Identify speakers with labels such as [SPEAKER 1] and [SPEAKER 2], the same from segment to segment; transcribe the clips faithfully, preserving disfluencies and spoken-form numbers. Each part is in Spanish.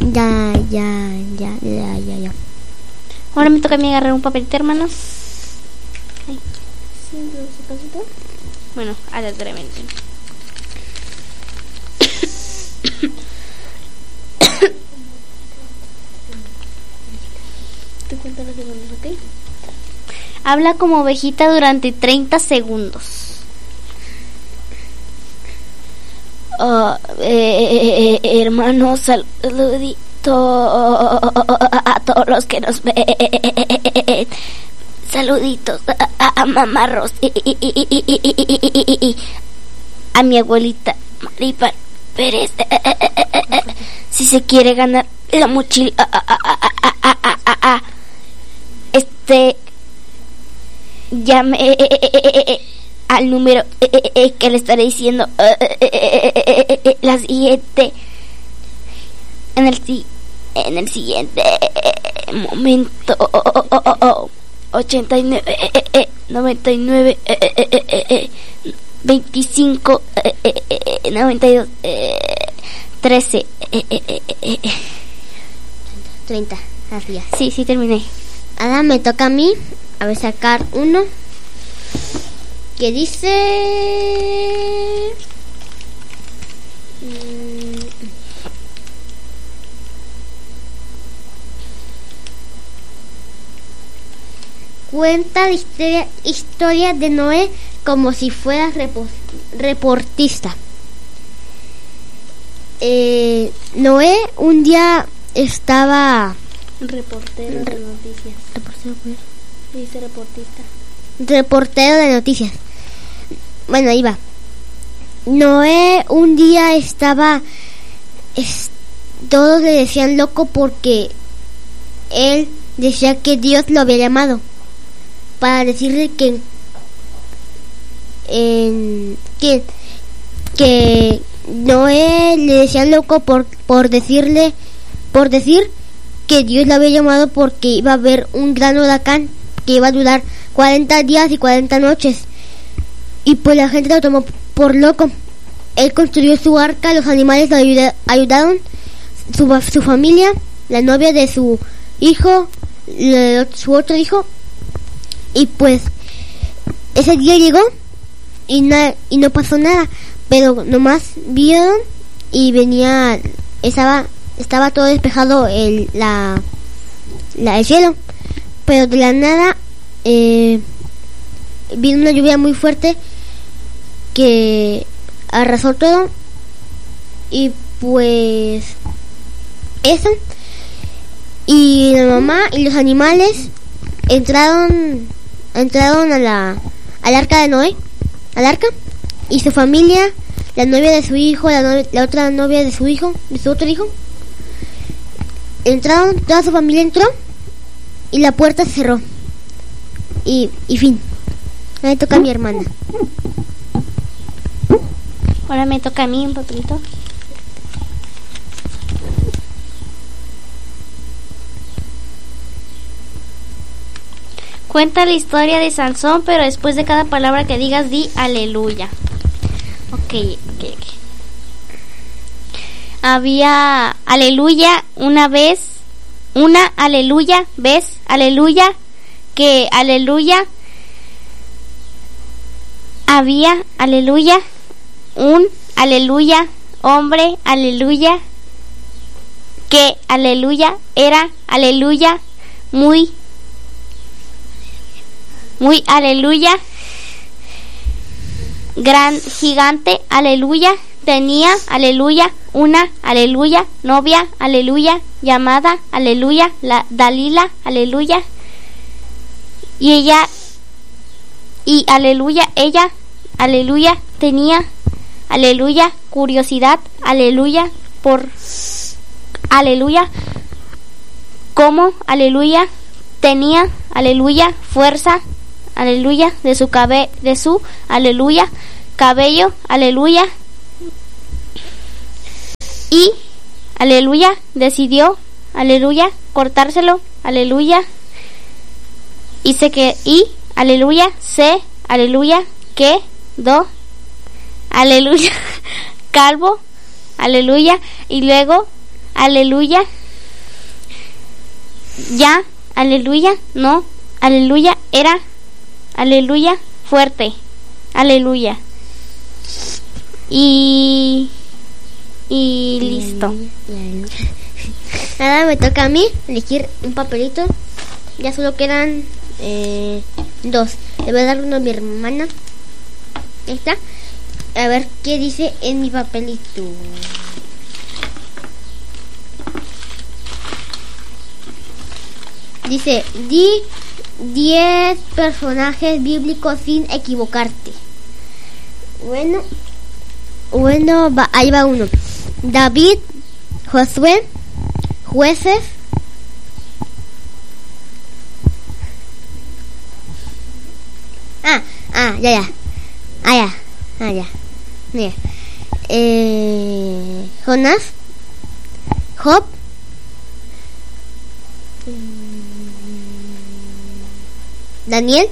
[SPEAKER 1] Ya, ya, ya, ya, ya, ya.
[SPEAKER 2] Ahora me toca a mí agarrar un papelito, hermanos. Ay. Bueno, alegremente. ¿Te cuentas los segundos, ok? Habla como ovejita durante treinta segundos. Oh, eh, eh, hermanos, saludito a todos los que nos ven. Saluditos a, a, a mamá Rosy, a mi abuelita Maripal Pérez. Si se quiere ganar la mochila, este, llame al número que le estaré diciendo la siguiente en el en el siguiente momento. ochenta y nueve, noventa y nueve, veinticinco, noventa y dos, trece,
[SPEAKER 1] treinta. Así ya.
[SPEAKER 2] Sí, sí terminé.
[SPEAKER 1] Ahora me toca a mí. A ver, sacar uno que dice... Cuenta la historia, historia de Noé como si fuera repo, reportista. Eh, Noé un día estaba...
[SPEAKER 2] Reportero de noticias.
[SPEAKER 1] Reportero, pues.
[SPEAKER 2] Dice reportista.
[SPEAKER 1] Reportero de noticias. Bueno, ahí va. Noé un día estaba... Es, todos le decían loco porque él decía que Dios lo había llamado para decirle que en, que que Noé le decían loco por por decirle por decir que Dios lo había llamado porque iba a haber un gran huracán que iba a durar cuarenta días y cuarenta noches, y pues la gente lo tomó por loco. Él construyó su arca, los animales lo ayuda, ayudaron, su, su familia, la novia de su hijo, le, su otro hijo. Y pues ese día llegó y, na, y no pasó nada, pero nomás vieron y venía, estaba estaba todo despejado el la, la el cielo, pero de la nada eh, vino una lluvia muy fuerte que arrasó todo, y pues eso, y la mamá y los animales entraron entraron a la al arca de Noé, al arca, y su familia, la novia de su hijo, la, novia, la otra novia de su hijo, de su otro hijo, entraron, toda su familia entró y la puerta se cerró, y, y fin. Ahora me toca a mi hermana.
[SPEAKER 2] Ahora me toca a mí un papelito. Cuenta la historia de Sansón, pero después de cada palabra que digas, di aleluya. Ok, ok, ok. Había aleluya una vez, una aleluya vez, aleluya, que aleluya, había aleluya, un aleluya, hombre, aleluya, que aleluya, era aleluya, muy Muy aleluya, gran gigante, aleluya, tenía, aleluya, una, aleluya, novia, aleluya, llamada, aleluya, la Dalila, aleluya, y ella, y aleluya, ella, aleluya, tenía, aleluya, curiosidad, aleluya, por, aleluya, como, aleluya, tenía, aleluya, fuerza, aleluya, de su cabe, de su, aleluya, cabello, aleluya, y, aleluya, decidió, aleluya, cortárselo, aleluya, y se que, y, aleluya, se, aleluya, que, do, aleluya, calvo, aleluya, y luego, aleluya, ya, aleluya, no, aleluya, era, aleluya, fuerte, aleluya. Y... Y listo.
[SPEAKER 1] Ahora me toca a mí elegir un papelito. Ya solo quedan eh, dos. Le voy a dar uno a mi hermana. Ahí está. A ver qué dice en mi papelito. Dice, di diez personajes bíblicos sin equivocarte. Bueno, bueno, va, ahí va uno. David, Josué, Jueces, ah, ah, ya, ya, ah, ya, ah, ya, mira, eh, Jonás, Job, Daniel,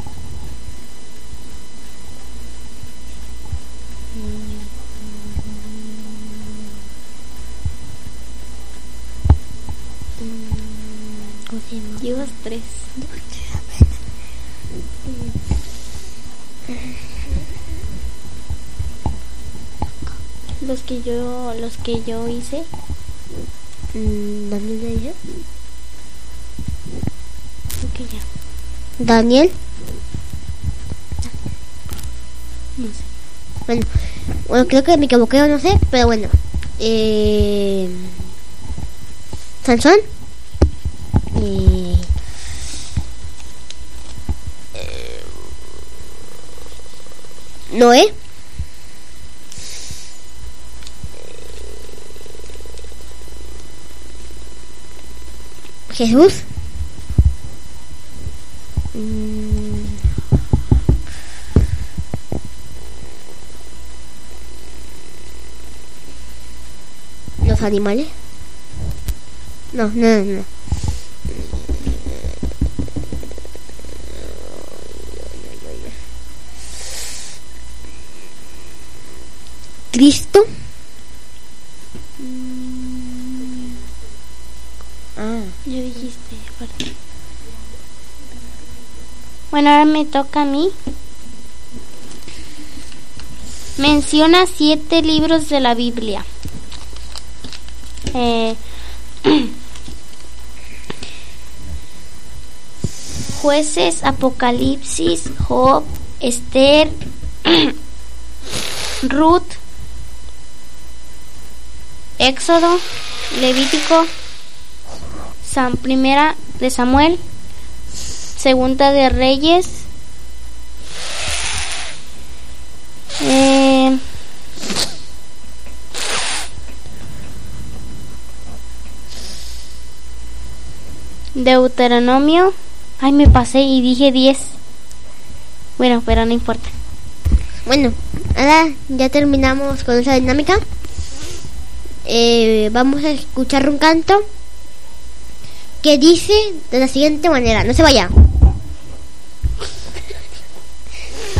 [SPEAKER 2] Llevas tres. Los que yo, los que yo hice.
[SPEAKER 1] Daniel ya dije.
[SPEAKER 2] Ok, ya.
[SPEAKER 1] Daniel.
[SPEAKER 2] No sé.
[SPEAKER 1] Bueno, bueno, creo que me equivoqué o no sé, pero bueno. Eh, Sansón. Eh, eh, Noé. Jesús. Mm. Los animales. No, no, no. Cristo. Ah,
[SPEAKER 2] Ya dijiste, aparte. Bueno, ahora me toca a mí. Menciona siete libros de la Biblia. Eh, Jueces, Apocalipsis, Job, Esther, Ruth, Éxodo, Levítico, San, Primera de Samuel, Segunda de Reyes, eh, Deuteronomio. Ay, me pasé y dije diez. Bueno, pero no importa.
[SPEAKER 1] bueno, ahora ya terminamos con esa dinámica. Eh, vamos a escuchar un canto que dice de la siguiente manera. No se vaya.